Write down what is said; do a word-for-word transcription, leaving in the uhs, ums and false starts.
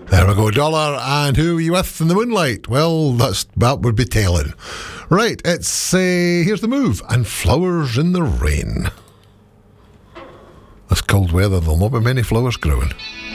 There we go, Dollar. And who are you with in the moonlight? Well, that's that would be telling. Right, it's, uh, here's the move. And Flowers in the Rain. This cold weather, there'll not be many flowers growing.